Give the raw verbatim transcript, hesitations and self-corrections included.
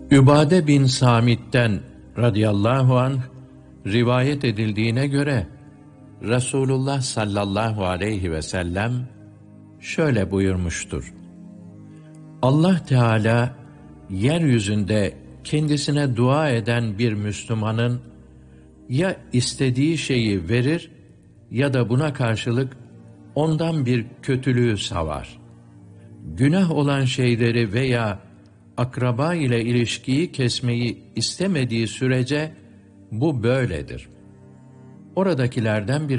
Übade bin Samit'ten radıyallahu anh rivayet edildiğine göre Resulullah sallallahu aleyhi ve sellem şöyle buyurmuştur: Allah Teala yeryüzünde kendisine dua eden bir Müslümanın ya istediği şeyi verir ya da buna karşılık ondan bir kötülüğü savar. Günah olan şeyleri veya akraba ile ilişkiyi kesmeyi istemediği sürece bu böyledir. Oradakilerden biri